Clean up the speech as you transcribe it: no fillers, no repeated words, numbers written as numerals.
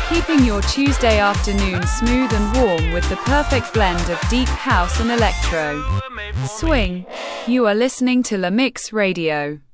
keeping your Tuesday afternoon smooth and warm with the perfect blend of deep house and electro. Swing. You are listening to La Mix Radio.